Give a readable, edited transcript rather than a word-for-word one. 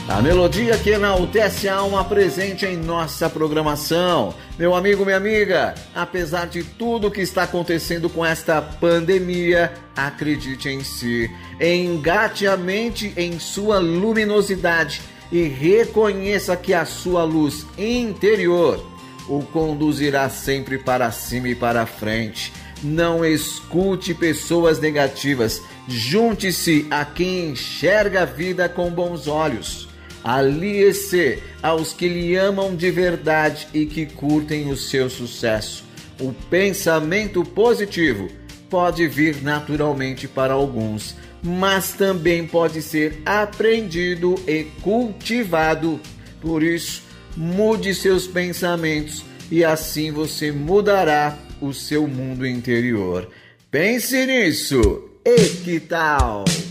A melodia que enaltece a alma presente em nossa programação. Meu amigo, minha amiga, apesar de tudo que está acontecendo com esta pandemia, acredite em si, engate a mente em sua luminosidade e reconheça que a sua luz interior o conduzirá sempre para cima e para frente. Não escute pessoas negativas, junte-se a quem enxerga a vida com bons olhos. Alie-se aos que lhe amam de verdade e que curtem o seu sucesso. O pensamento positivo pode vir naturalmente para alguns, mas também pode ser aprendido e cultivado. Por isso, mude seus pensamentos e assim você mudará o seu mundo interior. Pense nisso! E que tal?